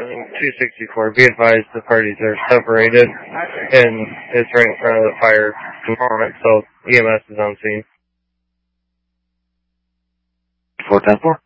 264. Be advised the parties are separated, and it's right in front of the fire department, so EMS is on scene. 410-4.